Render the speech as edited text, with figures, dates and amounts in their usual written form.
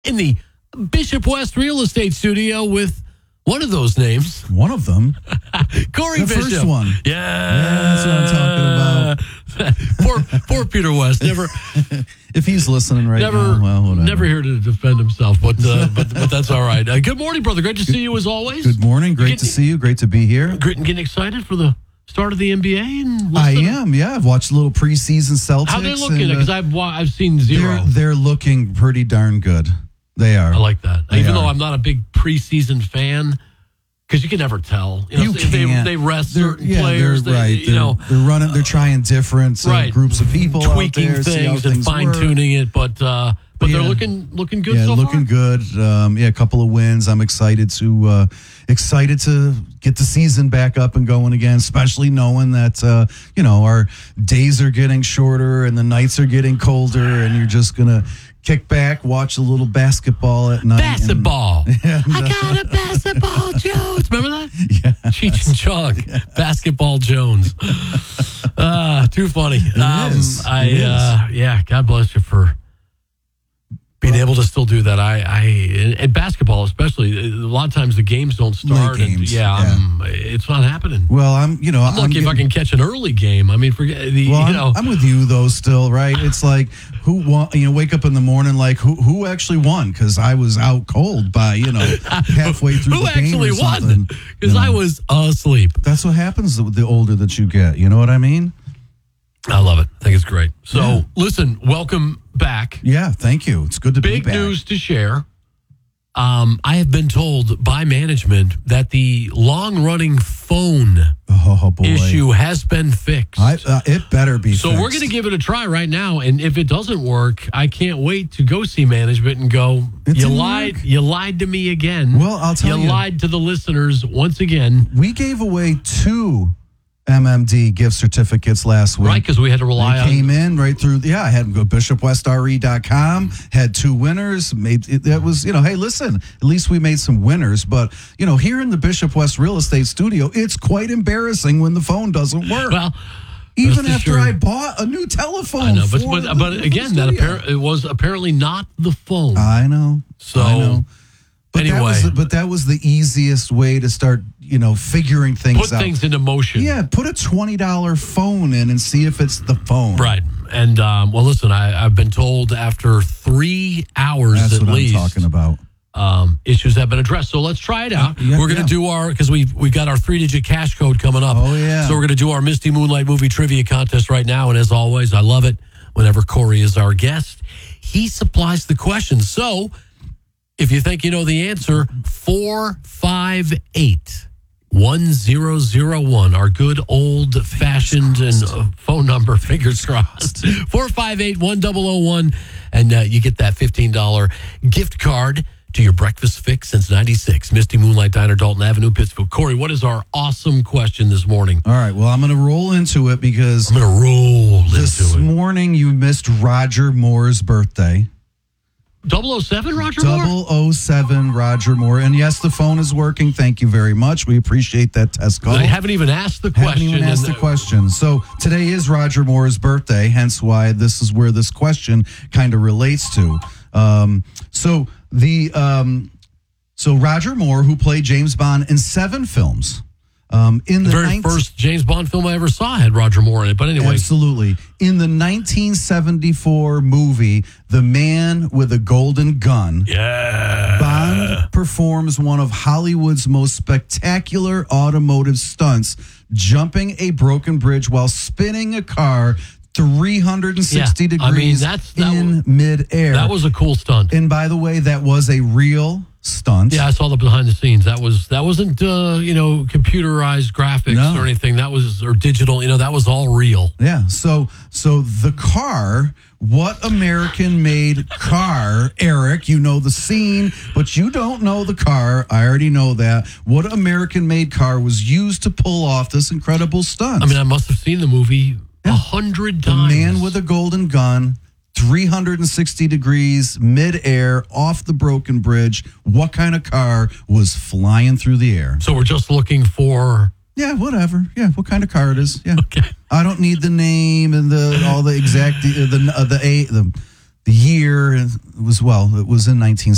in the Bishop West Real Estate Studio with one of those names. One of them. Corey the Bishop. First one. Yeah. That's what I'm talking about. poor Peter West. Never. If he's listening now, well, whatever. Never here to defend himself, but that's all right. Good morning, brother. Great to see you as always. Good morning. Great to see you. Great to be here. Getting excited for the start of the NBA? And I am, yeah. I've watched a little preseason Celtics. How they looking? Because I've seen zero. They're looking pretty darn good. They are. I like that. Even though I'm not a big preseason fan, because you can never tell. You can't. They rest certain players. They're right. They're running. They're trying different groups of people, tweaking out there, things and fine tuning it. But they're looking good. Yeah, so looking far. good. A couple of wins. I'm excited to get the season back up and going again. Especially knowing that our days are getting shorter and the nights are getting colder, and you're just gonna kick back, watch a little basketball at night. Basketball. I got a basketball Jones. Remember that? Yeah. Cheech and Chong. Yeah. Basketball Jones. Too funny. It is. God bless you for being able to still do that. And basketball especially, a lot of times the games don't start. Late games. It's not happening. Well, I'm lucky if I can catch an early game. I mean, forget the. I'm with you though. Still, right? It's like who won? Wake up in the morning like who actually won? Because I was out cold by halfway through the game. Who actually won? Because I was asleep. That's what happens the older that you get. You know what I mean? I love it. I think it's great. So, Listen, welcome back. Yeah, thank you. It's good to be back. Big news to share. I have been told by management that the long-running phone issue has been fixed. It better be so fixed. We're going to give it a try right now, and if it doesn't work, I can't wait to go see management and go, you lied to me again. Well, I'll tell you. You lied to the listeners once again. We gave away 2 MMD gift certificates last week. Right, because we had to rely on... came in right through... I had to go bishopwestre.com, had 2 winners. Hey, listen, at least we made some winners. But, here in the Bishop West Real Estate Studio, it's quite embarrassing when the phone doesn't work. Well... Even after I bought a new telephone. I know, but again, it was apparently not the phone. I know. I know. But anyway, that was the easiest way to start, figuring things out. Put things into motion. Yeah, put a $20 phone in and see if it's the phone. Right. And, listen, I've been told after 3 hours That's at what least. I'm talking about. Issues have been addressed. So let's try it out. We're going to do because we've got our 3-digit cash code coming up. Oh, yeah. So we're going to do our Misty Moonlight movie trivia contest right now. And as always, I love it whenever Corey is our guest. He supplies the questions. So if you think you know the answer, 458-1001, our good old-fashioned phone number, fingers crossed, 458-1001, and you get that $15 gift card to your breakfast fix since 96. Misty Moonlight Diner, Dalton Avenue, Pittsfield. Corey, what is our awesome question this morning? All right, well, I'm going to roll into it because... This morning you missed Roger Moore's birthday. 007 Roger Moore? 007 Roger Moore. And yes, the phone is working. Thank you very much. We appreciate that test call. They haven't even asked the question. So today is Roger Moore's birthday, hence why this is where this question kind of relates to. So Roger Moore, who played James Bond in 7 films. In the very first James Bond film I ever saw had Roger Moore in it. But anyway. Absolutely. In the 1974 movie, The Man with a Golden Gun, Bond performs one of Hollywood's most spectacular automotive stunts, jumping a broken bridge while spinning a car 360 degrees in midair. That was a cool stunt. And by the way, that was a real stunt. Yeah, I saw the behind the scenes. That wasn't computerized graphics or anything. That was or digital. That was all real. Yeah. So the car. What American-made car, Eric? You know the scene, but you don't know the car. I already know that. What American-made car was used to pull off this incredible stunt? I mean, I must have seen the movie 100 times. The Man with a Golden Gun, 360 degrees, midair, off the broken bridge. What kind of car was flying through the air? So we're just looking for... Yeah, whatever. Yeah, what kind of car it is. Yeah. Okay. I don't need the name and all the exact the year. It was in 1970.